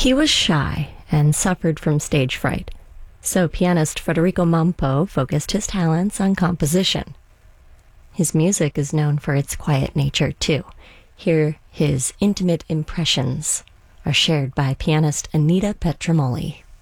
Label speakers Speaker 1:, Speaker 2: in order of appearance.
Speaker 1: He was shy and suffered from stage fright, so pianist Federico Mampo focused his talents on composition. His music is known for its quiet nature, too. Here, his intimate impressions are shared by pianist Anita Petramoli.